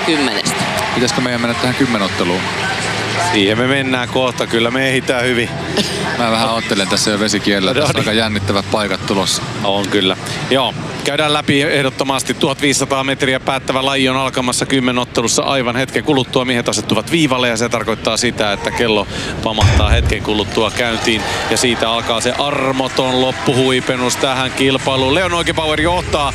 10. Pitäisikö meidän mennä tähän 10-otteluun? Siihen me mennään kohta, kyllä me ehditään hyvin. Mä vähän ottelen tässä jo vesikielellä, tässä on aika jännittävät paikat tulossa. On kyllä. Joo, käydään läpi ehdottomasti 1500 metriä päättävä laji on alkamassa 10-ottelussa aivan hetken kuluttua. Miehet asettuvat viivalle ja se tarkoittaa sitä, että kello pamahtaa hetken kuluttua käyntiin. Ja siitä alkaa se armoton loppuhuipennus tähän kilpailuun. Leon Neugebauer johtaa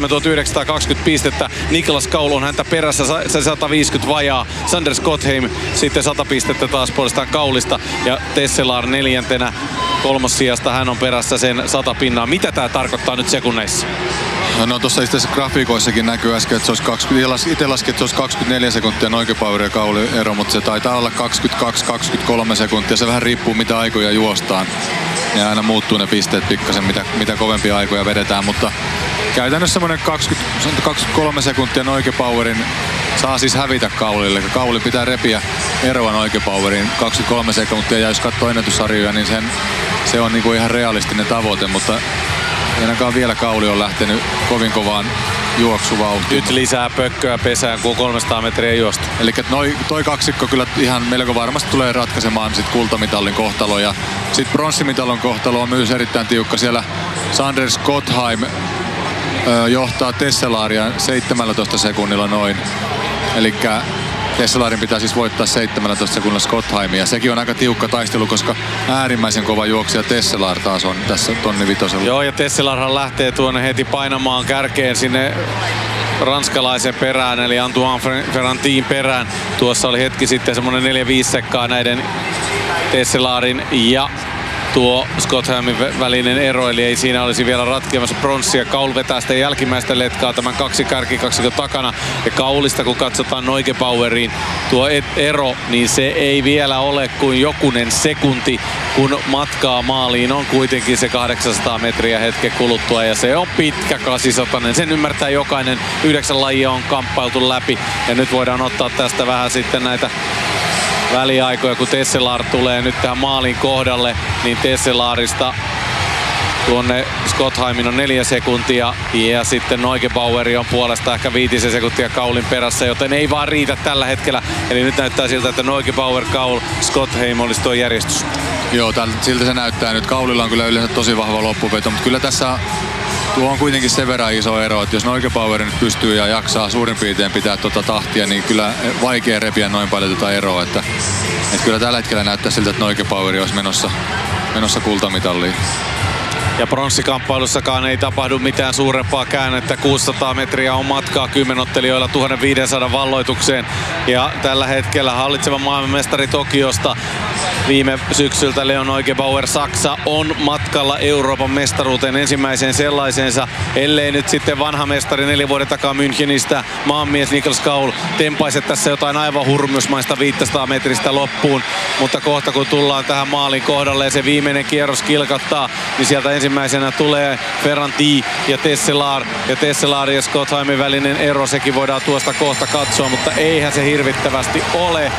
7920 pistettä. Niklas Kaul on häntä perässä, se 150 vajaa. Sander Skotheim sitten 100 pistettä taas puolestaan Kaulista. Ja Tesselar neljäntenä kolmossijasta, hän on perässä sen 100 pinnaa. Mitä tää tarkoittaa nyt sekunneissa? No tuossa itse asiassa grafiikoissakin näkyy äsken, että se olisi 20, itse laskin, että se olisi 24 sekuntia Neugebauer ja Kauli ero, mutta se taitaa olla 22-23 sekuntia. Se vähän riippuu mitä aikoja juostaan. Ja aina muuttuu ne pisteet pikkasen, mitä kovempia aikoja vedetään, mutta käytännössä semmoinen 23 sekuntia Neugebauerin saa siis hävitä Kaulille. Kauli pitää repiä eroa Neugebauerin 23 sekuntia, ja jos katsoo ennätyssarjoja, niin se on niinku ihan realistinen tavoite, mutta ainakaan vielä Kauli on lähtenyt kovin kovaan juoksuvauhtiin. Nyt lisää pökköä pesään, kun 300 metriä juosta. Eli toi kaksikko kyllä ihan melko varmasti tulee ratkaisemaan sit kultamitalin kohtalo. Ja sit pronssimitalin kohtalo on myös erittäin tiukka. Siellä Sander Skotheim johtaa Tesselaria 17 sekunnilla noin. Elikkä Tesselarin pitää siis voittaa 17 sekunnilla Skotheimia. Sekin on aika tiukka taistelu, koska äärimmäisen kova juoksija Tesselar taas on tässä tonni vitosella. Joo, ja Tesselarhan lähtee tuonne heti painamaan kärkeen sinne ranskalaisen perään, eli Antoine Ferrantin perään. Tuossa oli hetki sitten semmoinen 4-5 sekkaa näiden Tesselarin ja tuo Skotheimin välinen ero, eli ei siinä olisi vielä ratkeamassa pronssia. Kaul vetää sitä jälkimmäistä letkaa tämän kaksikon takana. Ja Kaulista kun katsotaan Neugebaueriin tuo ero, niin se ei vielä ole kuin jokunen sekunti, kun matkaa maaliin on kuitenkin se 800 metriä hetken kuluttua. Ja se on pitkä 800. Sen ymmärtää jokainen. 9 lajia on kamppailtu läpi. Ja nyt voidaan ottaa tästä vähän sitten näitä väliaikoja, kun Tesselar tulee nyt tähän maalin kohdalle, niin Tesselarista tuonne Skotheimin on 4 sekuntia ja sitten Neugebauer on puolesta ehkä 5 sekuntia Kaulin perässä, joten ei vaan riitä tällä hetkellä. Eli nyt näyttää siltä, että Neugebauer, Kaul, Skotheim olisi tuo järjestys. Joo, siltä se näyttää nyt. Kaulilla on kyllä yleensä tosi vahva loppuveto, mutta kyllä tässä tuo on kuitenkin sen verran iso ero, että jos Neugebauer nyt pystyy ja jaksaa suurin piirtein pitää tahtia, niin kyllä vaikea repiä noin paljon tätä eroa. Että kyllä tällä hetkellä näyttää siltä, että Neugebauer olisi menossa kultamitalliin. Ja pronssikamppailussakaan ei tapahdu mitään suurempaa käännettä. 600 metriä on matkaa 10-ottelijoilla 1500 valloitukseen. Ja tällä hetkellä hallitseva maailmanmestari Tokiosta viime syksyltä Leon Neugebauer Saksa on matkalla Euroopan mestaruuteen ensimmäiseen sellaisensa. Ellei nyt sitten vanha mestari 4 vuoden takaa Münchenistä maanmies Niklas Kaul tempaise tässä jotain aivan hurmysmaista 500 metristä loppuun. Mutta kohta kun tullaan tähän maalin kohdalle ja se viimeinen kierros kilkattaa, niin sieltä ensimmäisenä tulee Ferranti ja Tesselar. Ja Tesselar ja Skotheimin välinen ero, sekin voidaan tuosta kohta katsoa, mutta eihän se hirvittävästi ole.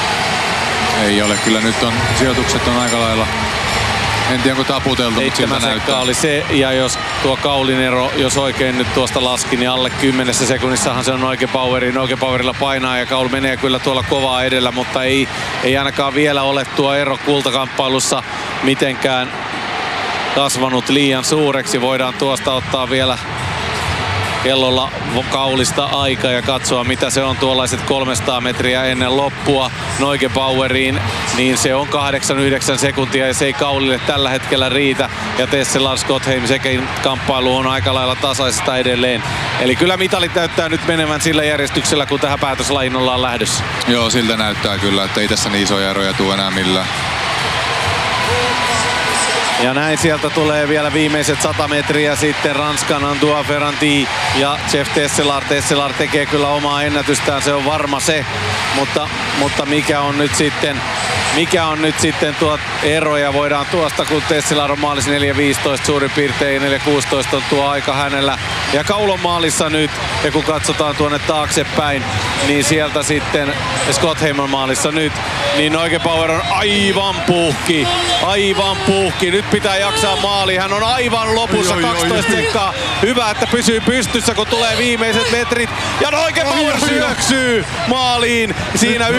Ei ole, kyllä nyt on sijoitukset on aika lailla, en tiedä onko taputeltu, mutta siltä näyttää. Oli se, ja jos tuo Kaulin ero, jos oikein nyt tuosta laski, niin alle 10 sekunnissahan se on Neugebauerilla painaa ja Kaul menee kyllä tuolla kovaa edellä, mutta ei ainakaan vielä ole tuo ero kultakamppailussa mitenkään kasvanut liian suureksi. Voidaan tuosta ottaa vielä kellolla Kaulista aika ja katsoa mitä se on tuollaiset 300 metriä ennen loppua Neugebaueriin, niin se on 8-9 sekuntia ja se ei Kaulille tällä hetkellä riitä. Ja Tesselar Skotheim sekin kamppailu on aika lailla tasaista edelleen. Eli kyllä mitalit näyttää nyt menevän sillä järjestyksellä, kun tähän päätöslajiin ollaan lähdössä. Joo, siltä näyttää kyllä, että ei tässä niin isoja eroja tule enää millään. Ja näin sieltä tulee vielä viimeiset 100 metriä sitten Ranskan Antoine Ferranti ja Jeff Tesselar. Tesselar tekee kyllä omaa ennätystään, se on varma se. Mutta mikä on nyt sitten tuo ero, ja voidaan tuosta, kun Tesselar on maalissa 4.15 suurin piirtein, 4.16 on tuo aika hänellä. Ja Kaul on maalissa nyt, ja kun katsotaan tuonne taaksepäin, niin sieltä sitten Scottheim on maalissa nyt, niin Neugebauer on aivan puhki. Nyt pitää jaksaa maaliin. Hän on aivan lopussa, 12 sekkaa. Hyvä, että pysyy pystyssä, kun tulee viimeiset metrit. Ja Neugebauer syöksyy maaliin. Siinä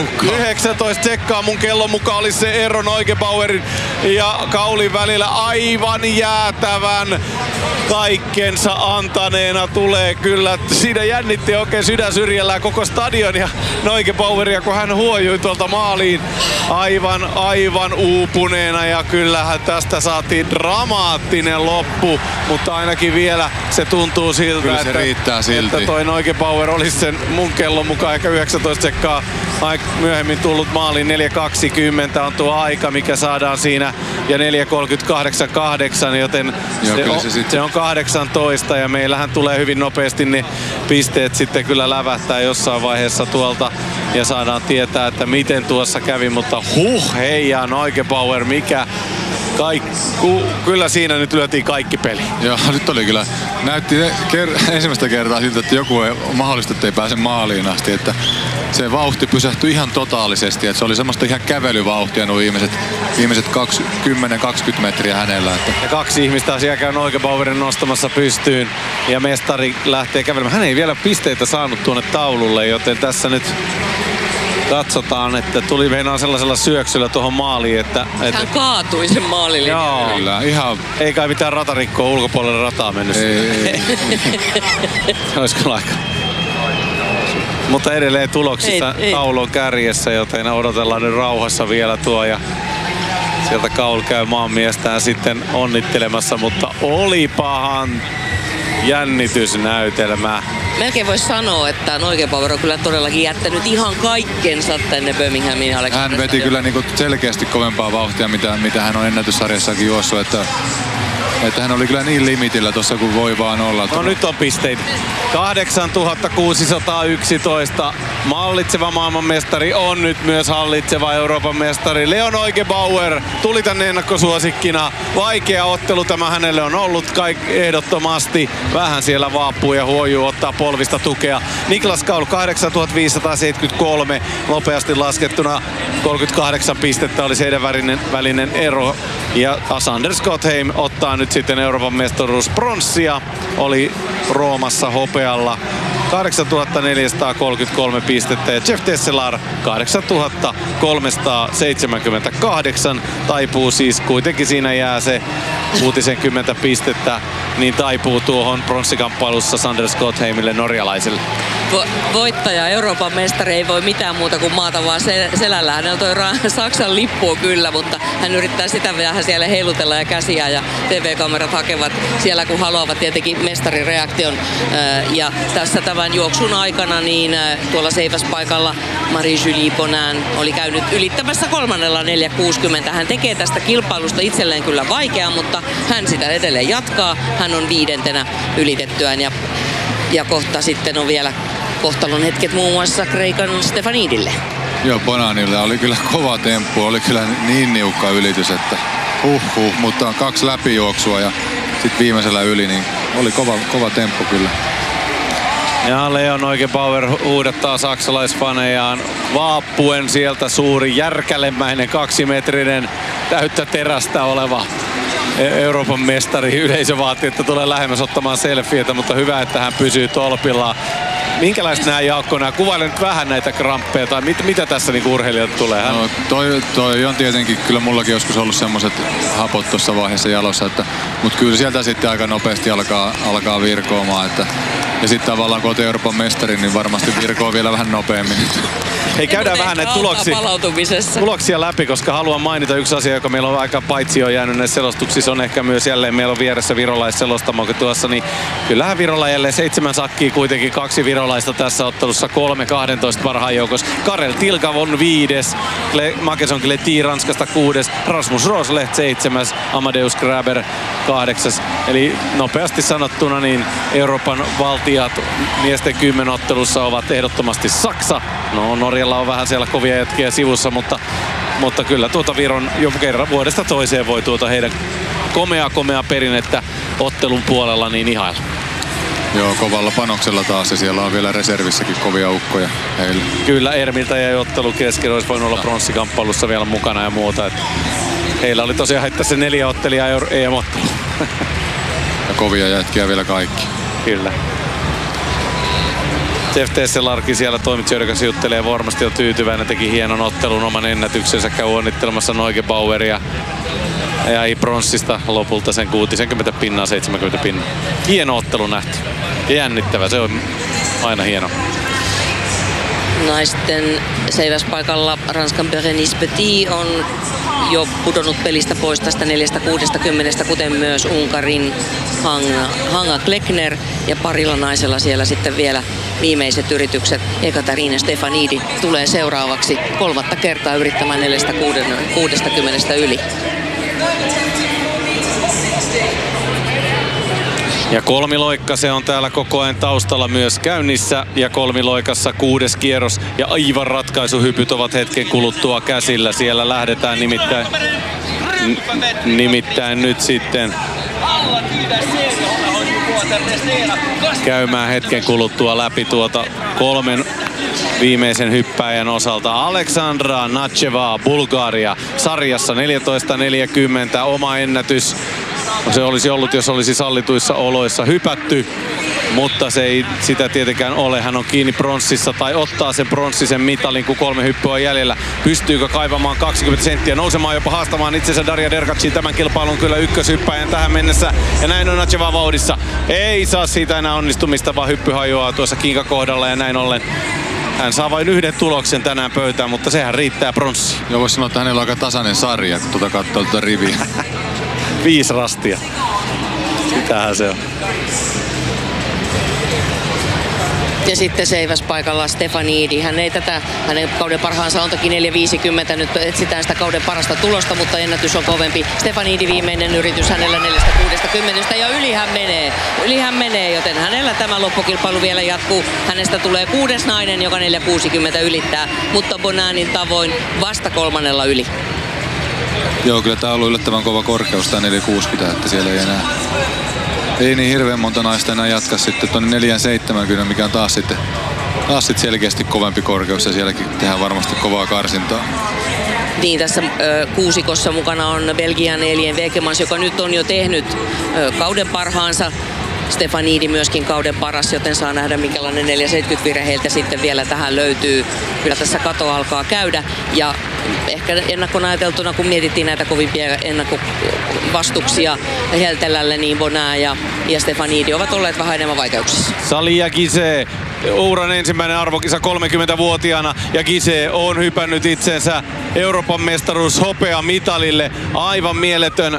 19 sekkaa mun kellon mukaan oli se ero Neugebauerin ja Kaulin välillä. Aivan jäätävän kaikkensa antaneena tulee kyllä. Siinä jännitti oikein sydän syrjällään koko stadion ja Neugebaueria, kun hän huojui tuolta maaliin aivan uupuneena, ja kyllähän tästä saatiin dramaattinen loppu, mutta ainakin vielä se tuntuu siltä, kyllä se riittää silti. Että toi Neugebauer olisi sen mun kellon mukaan ehkä 19 sekkaa myöhemmin tullut maaliin. 4.20 on tuo aika, mikä saadaan siinä, ja 4.38.8, joten se on 18, ja meillähän tulee hyvin nopeasti ne pisteet sitten kyllä lävähtää jossain vaiheessa tuolta, ja saadaan tietää, että miten tuossa kävi, mutta heijaa Neugebauer, mikä kyllä siinä nyt lyötiin kaikki peli. Joo, nyt oli kyllä, näytti ensimmäistä kertaa siltä, että joku ei mahdollista, että ei pääse maaliin asti, että se vauhti pysähtyi ihan totaalisesti, että se oli semmoista ihan kävelyvauhtia nuo viimeiset 10-20 metriä hänellä. Että. Ja kaksi ihmistä siellä käy Neugebauerin nostamassa pystyyn ja mestari lähtee kävelemään. Hän ei vielä pisteitä saanut tuonne taululle, joten tässä nyt katsotaan, että tuli meinaan sellaisella syöksyllä tuohon maaliin, että hän kaatui sen maalilinjalle. Joo, kyllä, ihan. Ei kai mitään ratarikkoa ulkopuolelle rataa mennyt. Ei. Olisiko aika? Mutta edelleen tuloksissa Kaul on kärjessä, joten odotellaan nyt rauhassa vielä tuo, ja sieltä Kaul käy maanmiestään sitten onnittelemassa, mutta olipahan jännitysnäytelmä. Melkein voisi sanoa, että Neugebauer on kyllä todellakin jättänyt ihan kaikkensa tänne Birminghamin. Hän veti kyllä niinku selkeästi kovempaa vauhtia, mitä hän on ennätyssarjassakin juossut, että hän oli kyllä niin limitillä tuossa kuin voi vaan olla. No nyt on pisteitä. 8611. Mallitseva maailmanmestari on nyt myös hallitseva Euroopan mestari. Leo Neugebauer tuli tänne ennakkosuosikkina. Vaikea ottelu tämä hänelle on ollut ehdottomasti. Vähän siellä vaapuu ja huojuu, ottaa polvista tukea. Niklas Kaul 8573 nopeasti laskettuna. 38 pistettä oli heidän välinen ero. Ja Sander Scottheim ottaa nyt sitten Euroopan mestaruuspronssia. Oli Roomassa hopealla. 8433 pistettä ja Jeff Tesselar 8378. Taipuu siis, kuitenkin siinä jää se 60 pistettä, niin taipuu tuohon pronssikamppailussa Sander Scottheimille, norjalaiselle. Voittaja, Euroopan mestari, ei voi mitään muuta kuin maata vaan selällä. Hänellä toi Saksan lippu kyllä, mutta hän yrittää sitä vähän siellä heilutella ja käsiä, ja TV-kamerat hakevat siellä kun haluavat tietenkin mestarireaktion. Ja tässä tämän juoksun aikana niin tuolla seiväspaikalla Marie-Julie Bonin oli käynyt ylittämässä kolmannella 4.60. Hän tekee tästä kilpailusta itselleen kyllä vaikeaa, mutta hän sitä edelleen jatkaa. Hän on 5. ylitettyään, ja kohta sitten on vielä kohtalon hetket muun muassa Kreikan Stefanidille. Joo, Bonanilla oli kyllä kova temppu, oli kyllä niin niukka ylitys, että mutta on 2 läpijuoksua ja sitten viimeisellä yli, niin oli kova temppu kyllä. Ja Leo Neugebauer huudattaa saksalaisfanejaan vaappuen sieltä suuri järkälemäinen 2-metrinen täyttä terästä oleva Euroopan mestari. Yleisö vaatii, että tulee lähemmäs ottamaan selfietä, mutta hyvä, että hän pysyy tolpillaan. Minkälaiset nämä, Jaakko, kuvaile nyt vähän näitä kramppeja, tai mitä tässä niinku urheilijalta tulee? No, toi on tietenkin, kyllä mullakin joskus ollut semmoiset hapot tuossa vaiheessa jalossa, mutta kyllä sieltä sitten aika nopeasti alkaa virkoamaan, ja sitten tavallaan kun olet Euroopan mestari, niin varmasti virkoo vielä vähän nopeammin. Hei, käydään vähän näitä tuloksia läpi, koska haluan mainita yksi asia, joka meillä on aika paitsi on jäänyt näissä selostuksissa, on ehkä myös jälleen, meillä on vieressä virolaisselostamokin tuossa, niin kyllähän Virolla jälleen 7 sakkia, kuitenkin 2 virolaista tässä ottelussa, 3-12 parhaan joukossa. Karel Tilkav on 5, Makeson Kleti Ranskasta 6, Rasmus Rosleht 7, Amadeus Graber 8. Eli nopeasti sanottuna, niin Euroopan valtiat miesten 10 ottelussa ovat ehdottomasti Saksa. No, Norjalla on vähän siellä kovia jätkiä sivussa, mutta kyllä tuota Viron jo kerran vuodesta toiseen voi tuota heidän komea perinnettä ottelun puolella niin ihailla. Joo, kovalla panoksella taas ja siellä on vielä reservissäkin kovia ukkoja heillä. Kyllä, Ermiltä jäi ottelu kesken, olisi voinut olla pronssikamppailussa vielä mukana ja muuta. Et heillä oli tosiaan haittaa se 4 ottelijaa EM-ottelu. Ja kovia jätkiä vielä kaikki. Kyllä. Jeff Tesselarkin siellä toimitsijoiden kanssa juttelee, varmasti on tyytyväinen, teki hienon ottelun oman ennätyksensä, käy onnittelemassa Neugebaueria. Ja pronssista lopulta sen 60 pinnaa, 70 pinnaa. Hieno ottelu nähty. Ja jännittävä, se on aina hieno. Naisten seiväspaikalla Ranskan Bérénice Petit on jo pudonnut pelistä pois tästä 4-60, kuten myös Unkarin Hanga Kleckner. Ja parilla naisella siellä sitten vielä viimeiset yritykset. Ekaterina Stefanidi tulee seuraavaksi 3. kertaa yrittämään 4-60 yli. Ja kolmiloikka, se on täällä koko ajan taustalla myös käynnissä. Ja kolmiloikassa 6. kierros ja aivan ratkaisuhypyt ovat hetken kuluttua käsillä. Siellä lähdetään nimittäin nyt sitten käymään hetken kuluttua läpi tuota 3 viimeisen hyppäjän osalta. Aleksandra Nacheva, Bulgaria, sarjassa 14.40, oma ennätys. Se olisi ollut, jos olisi sallituissa oloissa hypätty, mutta se ei sitä tietenkään ole. Hän on kiinni pronssissa tai ottaa sen pronssisen mitalin, kun 3 hyppyä on jäljellä. Pystyykö kaivamaan 20 senttiä, nousemaan jopa haastamaan itsensä Daria Derkacin tämän kilpailun kyllä ykköshyppäjän tähän mennessä. Ja näin on Nacheva vauhdissa. Ei saa siitä enää onnistumista, vaan hyppy hajoaa tuossa kinkakohdalla ja näin ollen. Hän saa vain 1 tuloksen tänään pöytään, mutta sehän riittää pronssiin. Joo, voisi sanoa, että hänellä on aika tasainen sarja, kun katsoo tuota riviä. 5 rastia. Sitähän se on. Ja sitten seiväspaikalla Stefanidi. Hän ei hänen kauden parhaansa on toki 4.50. Nyt etsitään sitä kauden parasta tulosta, mutta ennätys on kovempi. Stefanidi viimeinen yritys hänellä 4.60 ja yli hän menee, joten hänellä tämä loppukilpailu vielä jatkuu. Hänestä tulee 6. nainen, joka 4.60 ylittää, mutta Bonanin tavoin vasta 3. yli. Joo, kyllä tää on ollut yllättävän kova korkeus tää 4.60, että siellä ei niin hirveän monta naista enää jatka sitten tuonne 4.70, mikä on taas sitten selkeästi kovempi korkeus ja sielläkin tehdään varmasti kovaa karsintaa. Niin, tässä kuusikossa mukana on Belgian Elien Wekemans, joka nyt on jo tehnyt kauden parhaansa. Stefanidi myöskin kauden paras, joten saa nähdä minkälainen 4.70 vire heiltä sitten vielä tähän löytyy. Kyllä tässä kato alkaa käydä ja ehkä ennakkoon ajateltuna, kun mietittiin näitä kovimpia ennakkovastuksia Heltelälle, niin Bonin ja Stefanidi ovat olleet vähän enemmän vaikeuksissa. Salia Gise, uran ensimmäinen arvokisa 30-vuotiaana ja Gise on hypännyt itsensä Euroopan mestaruus hopea mitalille. Aivan mieletön.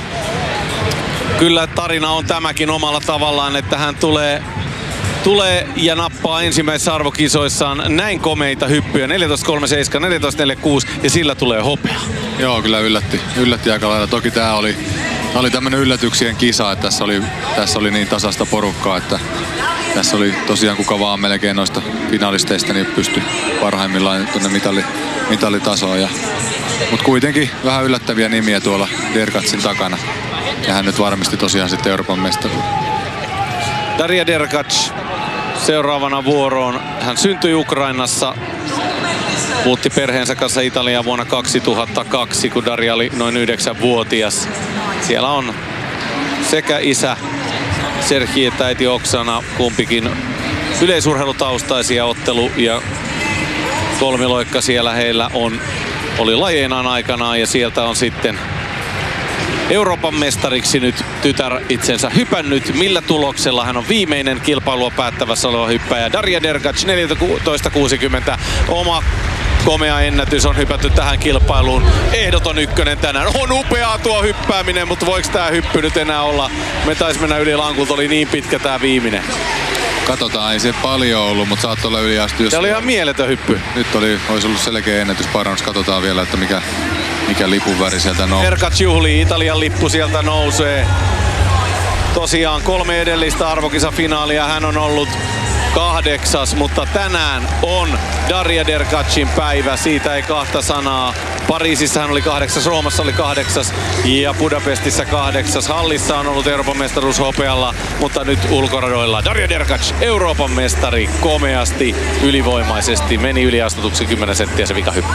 Kyllä tarina on tämäkin omalla tavallaan, että hän tulee ja nappaa ensimmäisissä arvokisoissaan näin komeita hyppyjä. 14.37, 14.46 ja sillä tulee hopea. Joo, kyllä yllätti aika lailla. Toki tää oli tämmönen yllätyksien kisa, että tässä oli niin tasasta porukkaa, että tässä oli tosiaan kuka vaan melkein noista finalisteista niin pystyi parhaimmillaan tuonne mitalitasoon. Mutta kuitenkin vähän yllättäviä nimiä tuolla Derkacin takana. Ja hän nyt varmisti tosiaan sitten Euroopan mestaruuden. Daria Derkac seuraavana vuoroon. Hän syntyi Ukrainassa. Muutti perheensä kanssa Italiaan vuonna 2002, kun Daria oli noin 9-vuotias. Siellä on sekä isä Serhii että äiti Oksana, kumpikin yleisurheilutaustaisia. Ottelu ja kolmiloikka siellä heillä oli lajeinaan aikanaan ja sieltä on sitten Euroopan mestariksi nyt tytär itsensä hypännyt. Millä tuloksella hän on viimeinen kilpailua päättävässä oleva hyppäjä. Daria Derkac 14.60. Oma komea ennätys on hypätty tähän kilpailuun. Ehdoton ykkönen tänään. On upeaa tuo hyppääminen, mutta voiko tää hyppy nyt enää olla? Me taisi mennä yli lankulta, oli niin pitkä tää viimeinen. Katsotaan, ei se paljon ollut, mutta saattoi olla yliastu. Se oli ihan mieletön hyppy. Nyt olisi ollut selkeä ennätysparannus. Katsotaan vielä, että mikä lipun väri sieltä nousee. Derkac juhlii, Italian lippu sieltä nousee. Tosiaan 3 edellistä arvokisafinaalia hän on ollut 8, mutta tänään on Darja Derkacin päivä, siitä ei kahta sanaa. Pariisissa hän oli 8, Roomassa oli 8 ja Budapestissa 8. Hallissa on ollut Euroopan mestaruus hopealla, mutta nyt ulkoradoilla Darja Derkac, Euroopan mestari, komeasti, ylivoimaisesti, meni yliastutuksi 10 senttiä se vikahyppy.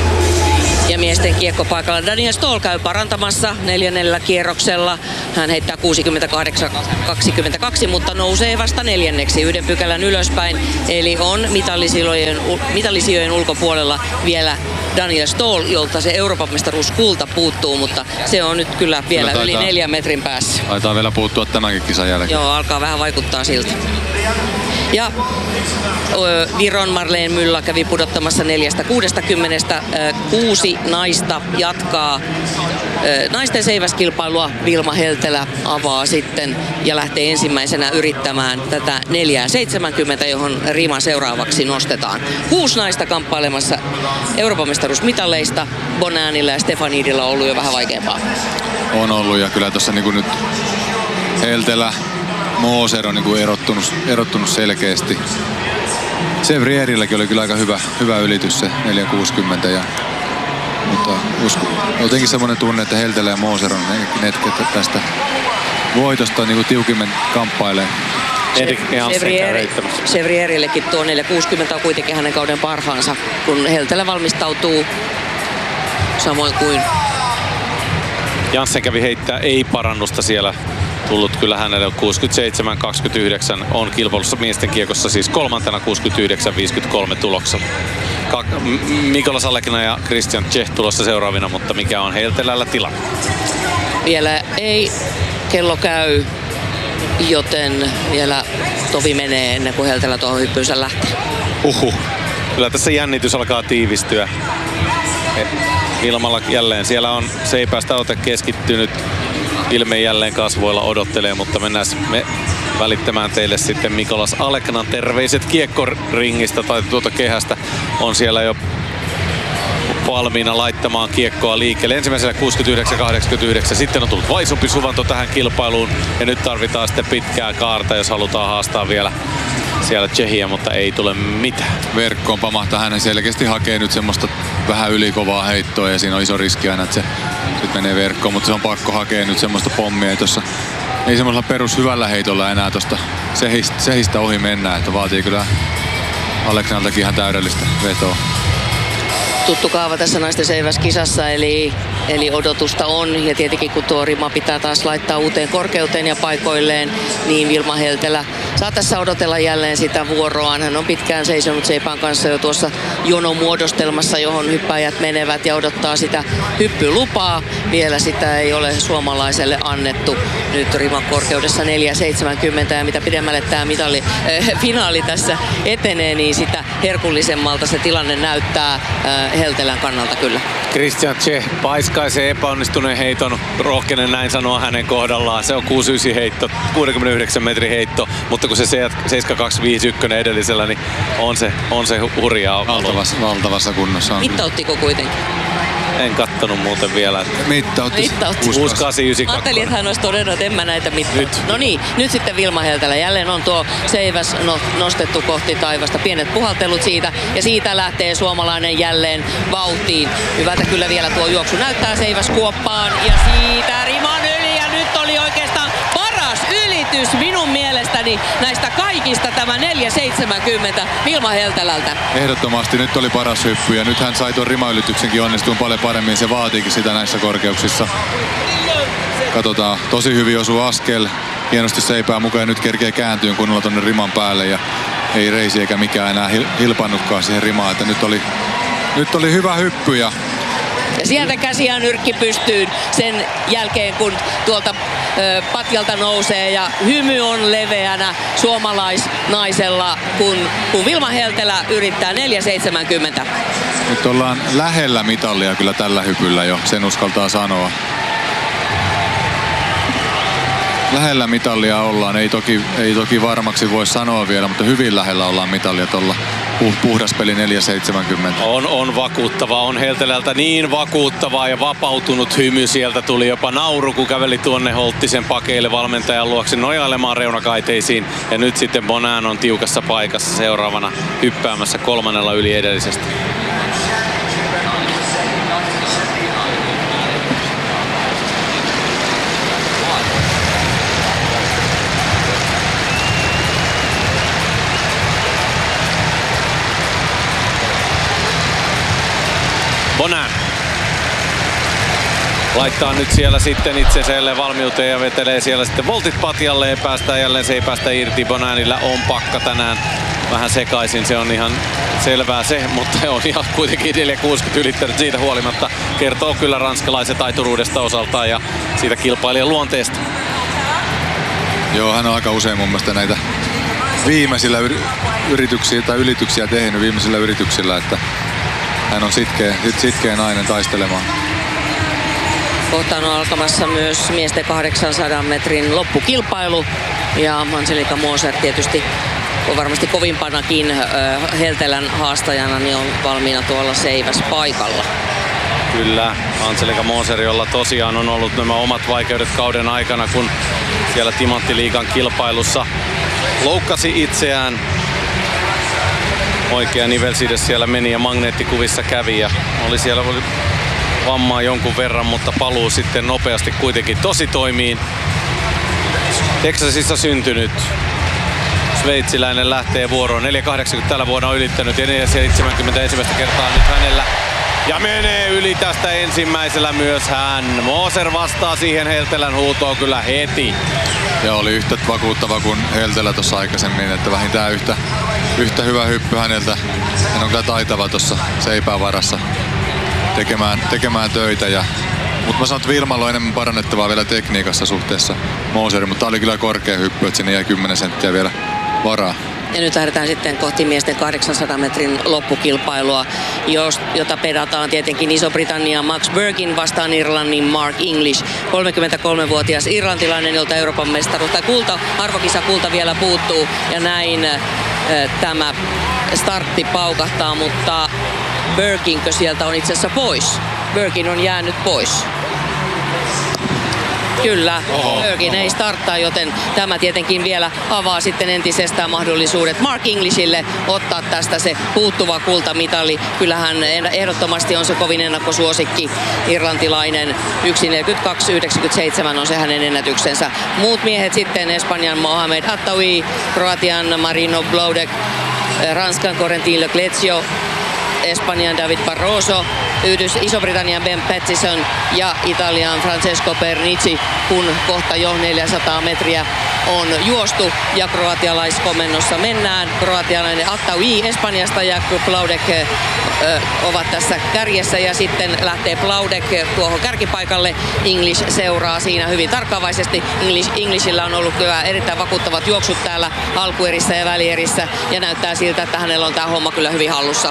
Ja miesten kiekkopaikalla Daniel Stoll käy parantamassa 4. kierroksella. Hän heittää 68-22, mutta nousee vasta 4. 1 pykälän ylöspäin. Eli on mitallisijojen ulkopuolella vielä Daniel Stoll, jolta se Euroopan mestaruuskulta puuttuu, mutta se on nyt kyllä vielä yli 4 metrin päässä. Taitaa vielä puuttua tämänkin kisan jälkeen. Joo, alkaa vähän vaikuttaa siltä. Ja Viron Marleen Mylla kävi pudottamassa 4-60. 6 naista jatkaa naisten seiväskilpailua. Vilma Heltelä avaa sitten ja lähtee ensimmäisenä yrittämään tätä 4-70, johon rima seuraavaksi nostetaan. 6 naista kamppailemassa Euroopan mestaruusmitalleista. Bonanilla ja Stefanidilla on ollut jo vähän vaikeampaa. On ollut ja kyllä tuossa niin nyt Heltelä, Moser on niin erottunut selkeästi. Sevrierilläkin oli kyllä aika hyvä ylitys se 4.60. Mutta jotenkin semmoinen tunne, että Heltelä ja Moser on ne tästä voitosta niin tiukimmin kamppailee. Sevrierillekin tuo 4.60 on kuitenkin hänen kauden parhaansa, kun Heltelä valmistautuu samoin kuin Janssen kävi heittää ei-parannusta siellä. Tullut kyllä hänelle 67-29 on kilpailussa miesten kiekossa, siis 3. 69-53 tuloksella. Mikolas Alekna ja Christian Czech tulossa seuraavina, mutta mikä on Heltelällä tilanne? Vielä ei kello käy, joten vielä tovi menee ennen kuin Heltelä tuohon hyppyynsä lähtee. Kyllä tässä jännitys alkaa tiivistyä. Ilmalla jälleen siellä on Seipäästä ote keskittynyt. Ilme jälleen kasvoilla odottelee, mutta mennään välittämään teille sitten Mikolas Aleknan terveiset kiekkoringistä tai tuota kehästä. On siellä jo valmiina laittamaan kiekkoa liikkeelle. Ensimmäisellä 69-89. Sitten on tullut vaisumpi suvanto tähän kilpailuun ja nyt tarvitaan sitten pitkää kaarta, jos halutaan haastaa vielä siellä Tsehiä, mutta ei tule mitään. Verkkoon pamahtaa, hänen selkeästi hakee nyt semmoista vähän ylikovaa heittoa ja siinä on iso riski aina, että se nyt menee verkkoon, mutta se on pakko hakea nyt semmoista pommia. Ei semmoisella perushyvällä heitolla enää tuosta sehistä ohi mennä, että vaatii kyllä Aleknaltakin ihan täydellistä vetoa. Tuttu kaava tässä naisten seiväskisassa, eli odotusta on. Ja tietenkin kun tuo rima pitää taas laittaa uuteen korkeuteen ja paikoilleen, niin Vilma Heltelä saa tässä odotella jälleen sitä vuoroaan. Hän on pitkään seisonut Seipään kanssa jo tuossa jonomuodostelmassa, johon hyppäjät menevät ja odottaa sitä hyppylupaa. Vielä sitä ei ole suomalaiselle annettu. Nyt riman korkeudessa 4.70 ja mitä pidemmälle tämä finaali tässä etenee, niin sitä herkullisemmalta se tilanne näyttää Heltelän kannalta kyllä. Christian Czech paiskaisee epäonnistuneen heiton, rohkenen näin sanoa hänen kohdallaan. Se on 6.9 heitto, 69 metrin heitto, mutta kun se 7.251 edellisellä, niin on se hurjaa. Valtavassa kunnossa on. Mittauttiko kuitenkin? En kattonut muuten vielä. Mittautti. 6.892. Ajattelin, että hän olisi todennut, että en mä näitä mittaa. No niin, nyt sitten Vilma Heltelä. Jälleen on tuo seiväs nostettu kohti taivasta. Pienet puhaltelut siitä ja siitä lähtee suomalainen jälleen vauhtiin. Hyvältä kyllä vielä tuo juoksu näyttää seiväs kuoppaan ja siitä riman yli ja nyt oli oikeastaan paras ylitys minun mielestäni näistä kaikista tämä 4.70 Vilma Heltelältä. Ehdottomasti nyt oli paras hyppy ja nyt hän sai tuon rimaylityksenkin onnistumaan paljon paremmin. Se vaatiikin sitä näissä korkeuksissa. Katsotaan, tosi hyvin osuu askel. Hienosti Seipää mukaan ja nyt kerkee kääntyyn kunnolla tonne riman päälle ja ei reisi eikä mikään enää hilpannutkaan siihen rimaan. Että nyt oli hyvä hyppy ja sieltä käsiään nyrkki pystyyn sen jälkeen, kun tuolta patjalta nousee ja hymy on leveänä suomalaisnaisella, kun Vilma Heltelä yrittää 4.70. Nyt ollaan lähellä mitallia kyllä tällä hypyllä jo, sen uskaltaa sanoa. Lähellä mitallia ollaan, ei toki varmaksi voi sanoa vielä, mutta hyvin lähellä ollaan mitalia tuolla puhdas peli 4.70. On vakuuttavaa, on Heltelältä niin vakuuttavaa ja vapautunut hymy. Sieltä tuli jopa nauru, kun käveli tuonne Holttisen pakeille valmentajan luokse nojailemaan reunakaiteisiin. Ja nyt sitten Bonan on tiukassa paikassa seuraavana hyppäämässä 3. yli edellisestä. Bonan laittaa nyt siellä sitten itsensä valmiuteen ja vetelee siellä sitten voltit patjalle ja päästään jälleen, se ei päästä irti. Bonanilla on pakka tänään vähän sekaisin, se on ihan selvää se, mutta on ihan kuitenkin 4.60 ylittänyt siitä huolimatta. Kertoo kyllä ranskalaisen taituruudesta osaltaan ja siitä kilpailijan luonteesta. Joo, hän on aika usein mun mielestä näitä viimeisillä ylityksiä tehnyt viimeisillä yrityksillä, että hän on sitkeä nainen taistelemaan. Kohtaan on alkamassa myös miesten 800 metrin loppukilpailu. Ja Angelika Moser tietysti on varmasti kovimpanakin Heltelän haastajana, niin on valmiina tuolla seiväs paikalla. Kyllä, Angelika Moser, jolla tosiaan on ollut nämä omat vaikeudet kauden aikana, kun siellä Timanttiliigan kilpailussa loukkasi itseään. Oikea nivelside siellä meni ja magneettikuvissa kävi ja oli siellä vammaa jonkun verran, mutta paluu sitten nopeasti kuitenkin tositoimiin. Texasissa syntynyt sveitsiläinen lähtee vuoroon. 4.80 tällä vuonna on ylittänyt ja 4.70 ensimmäistä kertaa nyt hänellä. Ja menee yli tästä ensimmäisellä myös hän. Moser vastaa siihen Heltelän huutoon kyllä heti. Ja oli yhtä vakuuttava kuin Heltelä tuossa aikaisemmin, että vähintään yhtä hyvä hyppy häneltä. Hän on kyllä taitava tuossa seipään varassa tekemään töitä. Mutta mä sanon, että Vilmalla on enemmän parannettavaa vielä tekniikassa suhteessa Moseriin, mutta tää oli kyllä korkea hyppy, että sinne jäi 10 senttiä vielä varaa. Ja nyt lähdetään sitten kohti miesten 800 metrin loppukilpailua, jota pedataan tietenkin Iso-Britannia Max Birkin vastaan Irlannin Mark English. 33-vuotias irlantilainen, jolta Euroopan mestaruus tai arvokisakulta vielä puuttuu. Ja näin tämä startti paukahtaa, mutta Birkinkö sieltä on itse asiassa pois? Birkin on jäänyt pois. Kyllä, Birkin ei starttaa, joten tämä tietenkin vielä avaa sitten entisestään mahdollisuudet Mark Englishille ottaa tästä se puuttuva kultamitali. Kyllähän ehdottomasti on se kovin ennakkosuosikki irlantilainen. 1.42.97 on se hänen ennätyksensä. Muut miehet sitten Espanjan Mohamed Attaoui, Kroatian Marino Bloudek, Ranskan Corentin Leclerc, Espanjan David Barroso, Iso-Britannian Ben Pattison ja Italian Francesco Pernici, kun kohta jo 400 metriä on juostu ja kroatialaiskomennossa mennään. Kroatialainen Attaoui Espanjasta ja Bloudek ovat tässä kärjessä ja sitten lähtee Bloudek tuohon kärkipaikalle. English seuraa siinä hyvin tarkkaavaisesti. Englishillä on ollut kyllä erittäin vakuuttavat juoksut täällä alkuerissä ja välierissä ja näyttää siltä, että hänellä on tämä homma kyllä hyvin hallussa,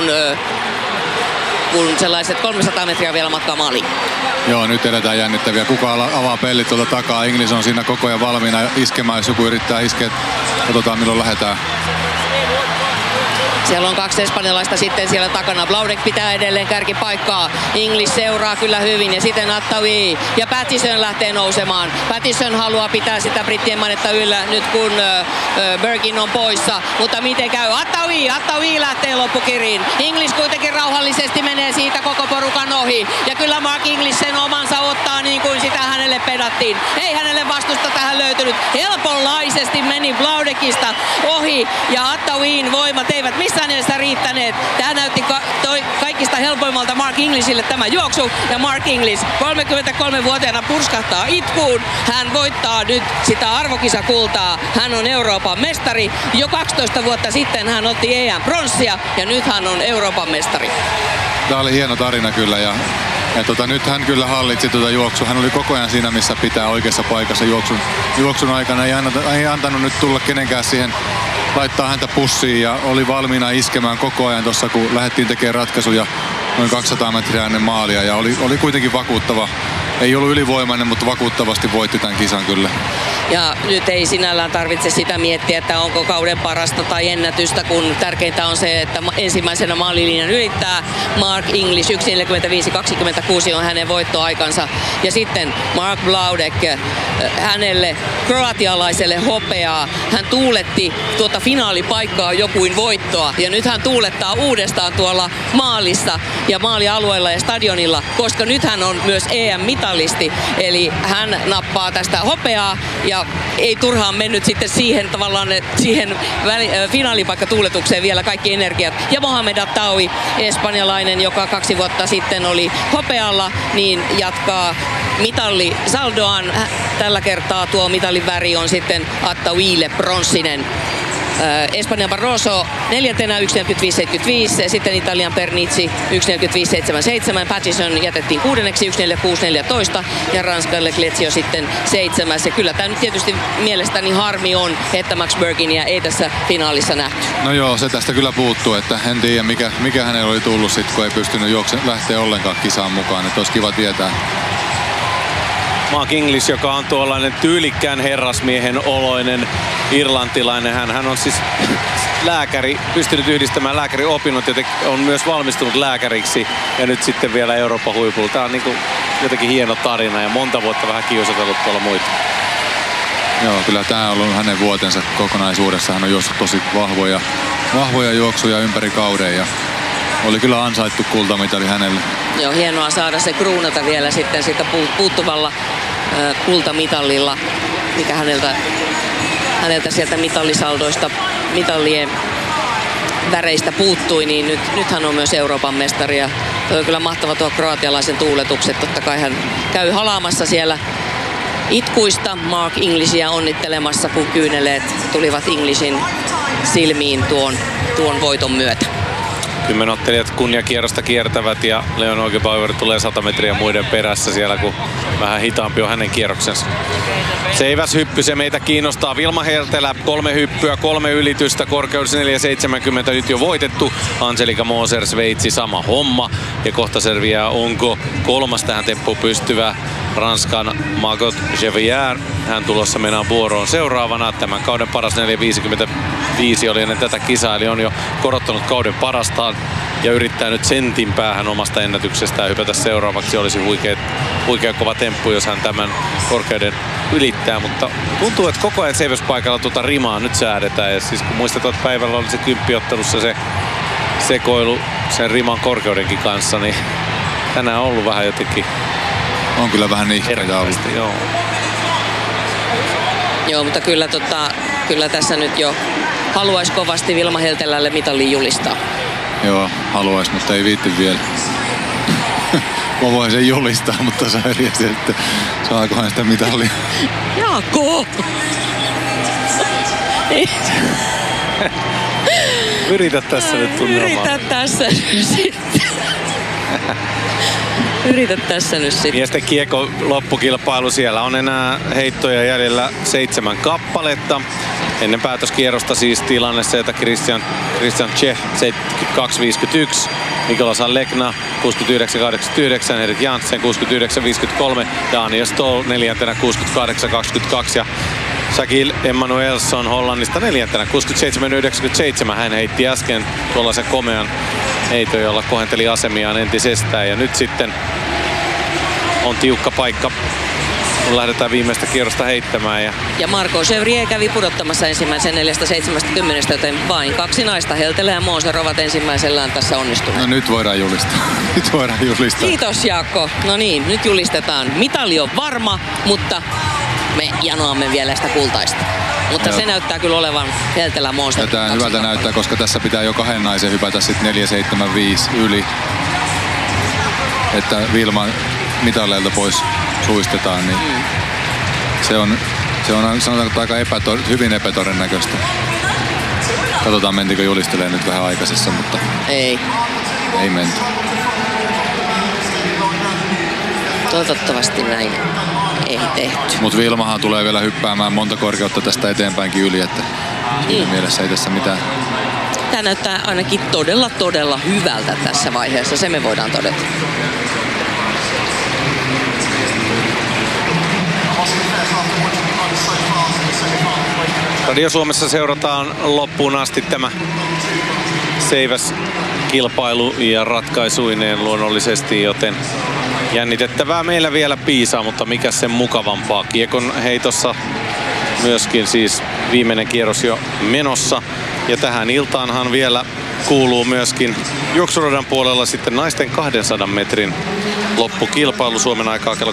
kun sellaiset 300 metriä vielä matkaa maaliin. Joo, nyt edetään jännittäviä. Kuka avaa pellit tuolta takaa? English on siinä koko ajan valmiina iskemään, jos joku yrittää iskeä. Katsotaan milloin lähdetään. Siellä on 2 espanjalaista sitten siellä takana. Bloudek pitää edelleen kärkipaikkaa. English seuraa kyllä hyvin ja sitten Attaoui ja Pattison lähtee nousemaan. Pattison haluaa pitää sitä brittien mainetta yllä nyt kun Birkin on poissa. Mutta miten käy? Attaoui lähtee loppukiriin. English kuitenkin rauhallisesti menee siitä koko porukan ohi. Ja kyllä Mark English sen omansa ottaa niin kuin sitä hänelle pedattiin. Ei hänelle vastusta tähän löytynyt. Helponlaisesti meni Bloudekista ohi ja Attaouin voimat eivät missään nimessä riittäneet. Tämä näytti kaikista helpoimmalta Mark Englishille tämä juoksu ja Mark English 33-vuotiaana purskahtaa itkuun. Hän voittaa nyt sitä arvokisakultaa. Hän on Euroopan mestari. Jo 12 vuotta sitten hän otti EM-pronssia ja nyt hän on Euroopan mestari. Tämä oli hieno tarina kyllä ja nyt hän kyllä hallitsi tuota juoksua. Hän oli koko ajan siinä, missä pitää oikeassa paikassa juoksun aikana. Ei antanut nyt tulla kenenkään siihen laittaa häntä pussiin ja oli valmiina iskemään koko ajan tuossa, kun lähdettiin tekemään ratkaisuja noin 200 metriä ennen maalia. Ja oli kuitenkin ei ollut ylivoimainen, mutta vakuuttavasti voitti tämän kisan kyllä. Ja nyt ei sinällään tarvitse sitä miettiä, että onko kauden parasta tai ennätystä, kun tärkeintä on se, että ensimmäisenä maalilinjan ylittää Mark English. 1.45.26 on hänen voittoaikansa. Ja sitten Mark Blaudek, hänelle kroatialaiselle hopeaa. Hän tuuletti tuota finaalipaikkaa jokuin voittoa. Ja nyt hän tuulettaa uudestaan tuolla maalissa ja maalialueella ja stadionilla, koska nyt hän on myös EM-mitalisti. Eli hän nappaa tästä hopeaa ja ei turhaan mennyt sitten siihen tavallaan siihen finaalipaikkatuuletukseen vielä kaikki energiat. Ja Mohamed Attaui, espanjalainen, joka 2 vuotta sitten oli hopealla, niin jatkaa mitalli saldoaan. Tällä kertaa tuo mitalin väri on sitten Attauille pronssinen. Espanjan Barroso 4. 1.45.75, sitten Italian Pernici 1.45.77, Pattison jätettiin 6. 1.46.14 ja Ranskalle Glezio sitten 7. Ja kyllä tämä nyt tietysti mielestäni harmi on, että Max Berginia ei tässä finaalissa nähty. No joo, se tästä kyllä puuttuu, että en tiedä mikä hänellä oli tullut sitten, kun ei pystynyt lähteä ollenkaan kisaan mukaan, että olisi kiva tietää. Mark English, joka on tuollainen tyylikkään herrasmiehen oloinen irlantilainen. Hän on siis lääkäri, pystynyt yhdistämään lääkäriopinnot ja on myös valmistunut lääkäriksi. Ja nyt sitten vielä Euroopan huipulla. Tämä on niin kuin jotenkin hieno tarina ja monta vuotta vähän kiusatellut tuolla muita. Joo, kyllä tämä on ollut hänen vuotensa kokonaisuudessa. Hän on juossut tosi vahvoja juoksuja ympäri kauden ja oli kyllä ansaittu kultamitali hänelle. Joo, hienoa saada se kruunata vielä sitten siitä puuttuvalla kultamitalilla, mikä häneltä sieltä mitallisaldoista, mitallien väreistä puuttui, niin nyt hän on myös Euroopan mestari. Ja toi on kyllä mahtava tuo kroatialaisen tuuletukset. Totta kai hän käy halaamassa siellä itkuista Mark Englishia onnittelemassa, kun kyyneleet tulivat Englishin silmiin tuon voiton myötä. 10 ottelijat kunniakierrosta kiertävät ja Leon Neugebauer tulee 100 metriä muiden perässä siellä, kun vähän hitaampi on hänen kierroksensa. Seiväshyppy, se meitä kiinnostaa. Vilma Hertelä, 3 hyppyä, 3 ylitystä, korkeus 4,70 nyt jo voitettu. Angelika Moser, Sveitsi, sama homma. Ja kohta selviää, onko 3. tähän temppuun pystyvä Ranskan Margot Jevier. Hän tulossa mennään vuoroon seuraavana. Tämän kauden paras 4,55 oli ennen tätä kisaa, eli on jo korottanut kauden parastaan ja yrittää nyt sentin päähän omasta ennätyksestään hypätä seuraavaksi. Olisi huikea kova temppu, jos hän tämän korkeuden ylittää, mutta tuntuu, että koko ajan seiväspaikalla tuota rimaa nyt säädetään. Ja siis kun muistetaan, että päivällä oli se 10-ottelussa se sekoilu sen riman korkeudenkin kanssa, niin tänään on ollut vähän jotenkin. On kyllä vähän nihkeitä ollut. Joo, mutta kyllä tässä nyt jo haluaisi kovasti Vilma Heltelälle mitalin julistaa. Joo, haluaisi, mutta ei viitti vielä. Mä voin sen julistaa, mutta sä eliäsi, että saakohan sitä mitalia. Jaakko! Yritä tässä nyt tunnelmaa. Yritä tässä nyt sitten. Miesten kiekko loppukilpailu. Siellä on enää heittoja jäljellä 7 kappaletta. Ennen päätöskierrosta siis tilanne se, että Christian Czech 72-51, Nikolas Alekna 69-89, Erik Janssen 69-53, Daniel Stoll 4. 68-22 ja Shaquille Emmanuelson Hollannista 4. 67-97. Hän heitti äsken tuollaisen komean heiton, jolla kohenteli asemiaan entisestään ja nyt sitten on tiukka paikka, kun lähdetään viimeistä kierrosta heittämään. Ja Marco Chevrier kävi pudottamassa ensimmäisen 4.70, joten vain 2 naista, Heltelä ja Moser, ovat ensimmäisellään tässä onnistuneet. No nyt voidaan julistaa. Kiitos Jaakko. No niin, nyt julistetaan. Mitali on varma, mutta me janoamme vielä sitä kultaista. Mutta se näyttää kyllä olevan Heltelä Moser. Tämä hyvältä näyttää, koska tässä pitää jo 2 naisen hypätä sitten 4.75 yli. Että Vilma mitaleilta pois suistetaan, niin se on sanotaanko aika hyvin epätodennäköistä. Katsotaan, mentikö julistelee nyt vähän aikaisessa, mutta ei menty. Toivottavasti näin ei tehty. Mutta Vilmahan tulee vielä hyppäämään monta korkeutta tästä eteenpäinkin yli, että siinä mielessä ei tässä mitään. Tämä näyttää ainakin todella hyvältä tässä vaiheessa, se me voidaan todeta. Radio Suomessa seurataan loppuun asti tämä seiväskilpailu ja ratkaisuineen luonnollisesti, joten jännitettävää meillä vielä piisaa, mutta mikä sen mukavampaa. Kiekon heitossa myöskin siis viimeinen kierros jo menossa. Ja tähän iltaanhan vielä kuuluu myöskin juoksuradan puolella sitten naisten 200 metrin loppukilpailu Suomen aikaa kello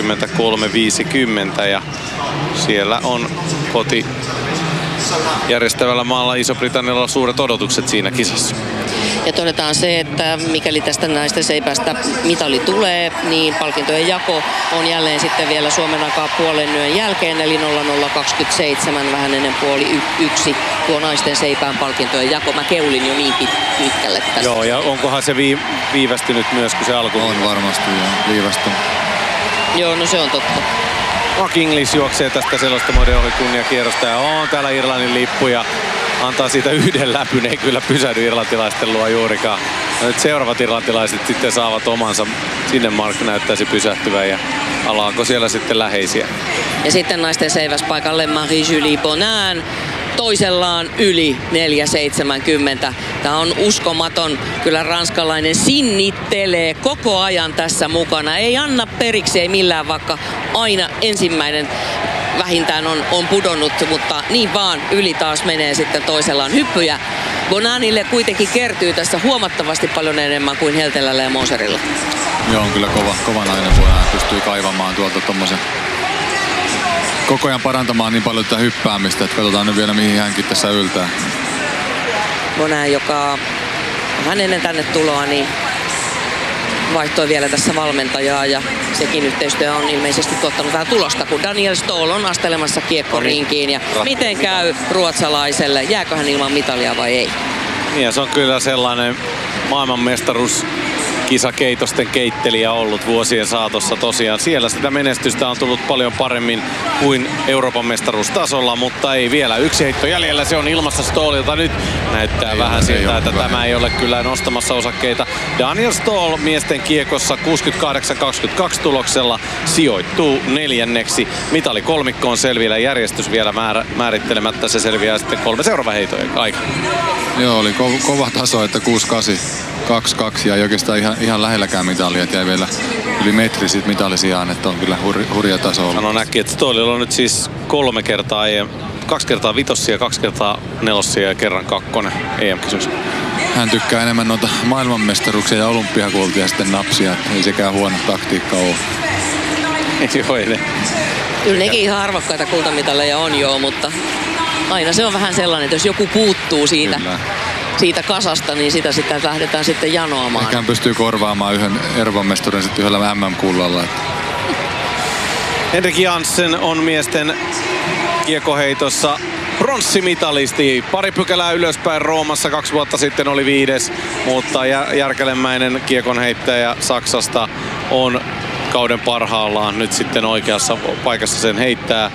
23.50 ja siellä on koti järjestävällä maalla Iso-Britannialla suuret odotukset siinä kisassa. Ja todetaan se, että mikäli tästä naisten seipästä mitali tulee, niin palkintojen jako on jälleen sitten vielä Suomen aikaa puolen yön jälkeen, eli 00.27, vähän ennen puoli yksi tuo naisten seipään palkintojen jako. Mä keulin jo niin pitkälle tässä. Joo, ja onkohan se viivästynyt myös, kun se alku? On varmasti jo viivästynyt. Joo, no se on totta. Mark Inglis juoksee tästä selostamoiden ohi kunniakierrosta ja on täällä Irlannin lippu ja antaa siitä yhden läpyn, ei kyllä pysähdy irlantilaisten luo juurikaan. Ja nyt seuraavat irlantilaiset sitten saavat omansa. Sinne Mark näyttäisi pysähtyvän ja alaako siellä sitten läheisiä. Ja sitten naisten seiväspaikalle Marie-Julie Bonin toisellaan yli 4.70. Tämä on uskomaton. Kyllä ranskalainen sinnittelee koko ajan tässä mukana. Ei anna periksi, ei millään, vaikka aina ensimmäinen vähintään on pudonnut, mutta niin vaan yli taas menee sitten toisellaan hyppyjä. Boninille kuitenkin kertyy tässä huomattavasti paljon enemmän kuin Heltelällä ja Moserilla. Joo, on kyllä kova nainen, kun hän pystyy kaivamaan tuolta tommosen koko ajan parantamaan niin paljon tätä hyppäämistä, että katsotaan nyt vielä mihin hänkin tässä yltää. Bonin, joka vähän ennen tänne tuloa, niin vaihtoi vielä tässä valmentajaa ja sekin yhteistyö on ilmeisesti tuottanut vähän tulosta, kun Daniel Stoll on astelemassa kiekkorinkiin ja miten käy ruotsalaiselle, jääkö hän ilman mitalia vai ei? Ja se on kyllä sellainen maailmanmestaruus kisakeitosten keittelijä ollut vuosien saatossa tosiaan. Siellä sitä menestystä on tullut paljon paremmin kuin Euroopan mestaruustasolla, mutta ei vielä. Yksi heitto jäljellä, se on ilmassa Stollilta. Nyt näyttää ei vähän siltä, että tämä ei ole kyllä nostamassa osakkeita. Daniel Stoll miesten kiekossa 68-22 tuloksella sijoittuu 4. Mitalikolmikko on selvillä, järjestys vielä määrittelemättä. Se selviää sitten 3 seuraavan heitojen aikana. Joo, oli kova taso, että 6-8-2-2 ja ei oikeastaan ihan lähelläkään mitalia, että jäi vielä yli metri siitä mitalisiaan, että on kyllä hurja taso ollut. Sano näki, että Stollilla on nyt siis 3 kertaa 2 kertaa vitossia, 2 kertaa nelossia ja kerran 2 EM-kisoissa. Hän tykkää enemmän noita maailmanmestaruuksia ja olympiakultia sitten napsia, että ei sekään huono taktiikka ole. Joo, ei ne. Kyllä nekin ihan arvokkaita kultamitaleja on joo, mutta aina se on vähän sellainen, että jos joku puuttuu siitä kasasta, niin sitä sitten lähdetään sitten janoamaan. Ehkä hän pystyy korvaamaan yhden Euroopan mestaruuden sitten yhdellä MM-kullalla. Henrik Janssen on miesten kiekoheitossa pronssimitalisti. Pari pykälää ylöspäin Roomassa 2 vuotta sitten oli 5, mutta järkelemäinen kiekonheittäjä Saksasta on kauden parhaillaan nyt sitten oikeassa paikassa sen heittää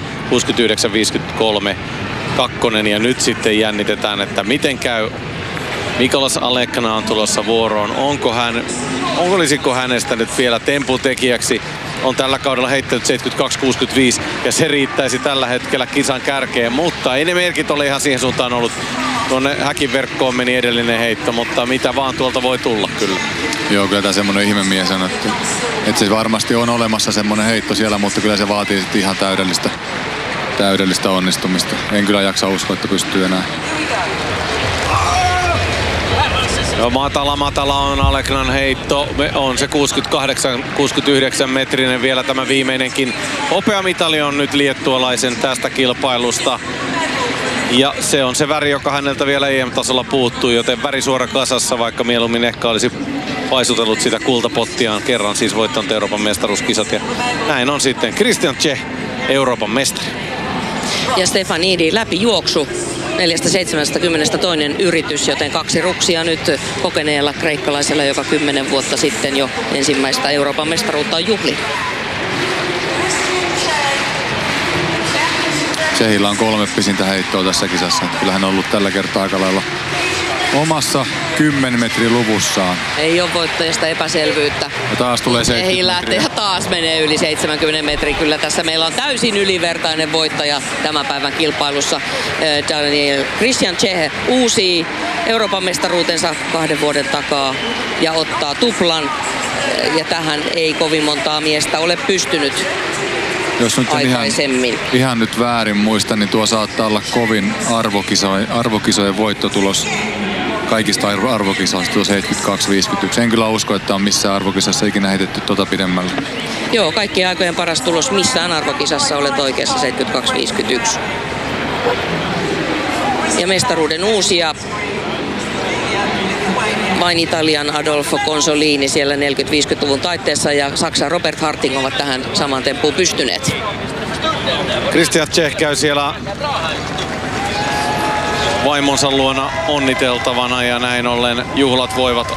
69-53 kakkonen ja nyt sitten jännitetään, että miten käy. Mikolas Alekna on tulossa vuoroon. Olisiko hänestä nyt vielä temputekijäksi? On tällä kaudella heittänyt 72-65 ja se riittäisi tällä hetkellä kisan kärkeen, mutta ei ne merkit ole ihan siihen suuntaan ollut. Tuonne häkin verkkoon meni edellinen heitto, mutta mitä vaan tuolta voi tulla kyllä. Joo, kyllä tämä semmoinen ihmemies on, että se varmasti on olemassa semmoinen heitto siellä, mutta kyllä se vaatii sitten ihan täydellistä onnistumista. En kyllä jaksa uskoa, että pystyy enää. No, matala on Aleknan heitto. On se 68-69 metrinen vielä tämä viimeinenkin. Hopeamitali on nyt liettualaisen tästä kilpailusta. Ja se on se väri, joka häneltä vielä EM-tasolla puuttuu, joten väri suora kasassa, vaikka mieluummin ehkä olisi paisutellut sitä kultapottiaan kerran, siis voittanut Euroopan mestaruuskisat. Ja näin on sitten Christian Tse, Euroopan mestari. Ja Stefanidi läpijuoksu 4.70 toinen yritys, joten 2 ruksia nyt kokeneella kreikkalaisella, joka 10 vuotta sitten jo ensimmäistä Euroopan mestaruutta on juhli. Tsehillä on 3 pisintä heittoa tässä kisassa. Kyllähän on ollut tällä kertaa aika lailla omassa 10 metrin luvussaan. Ei ole voittajasta epäselvyyttä. Ja taas tulee 70 metriä. Ja taas menee yli 70 metriä. Kyllä tässä meillä on täysin ylivertainen voittaja tämän päivän kilpailussa. Daniel Christian Tsehe uusii Euroopan mestaruutensa 2 vuoden takaa ja ottaa tuplan. Ja tähän ei kovin montaa miestä ole pystynyt jos nyt aikaisemmin. Ihan nyt väärin muista, niin tuo saattaa olla kovin arvokisojen voittotulos kaikista arvokisoista, tuo 72-51. En kyllä usko, että on missään arvokisassa ikinä heitetty tuota pidemmälle. Joo, kaikkien aikojen paras tulos missään arvokisassa olet oikeassa, 72-51. Ja mestaruuden uusia vain Italian Adolfo Consolini siellä 40-50-luvun taitteessa ja Saksan Robert Harting ovat tähän samaan temppuun pystyneet. Christian Tsehe käy siellä vaimonsa luona onniteltavana ja näin ollen juhlat voivat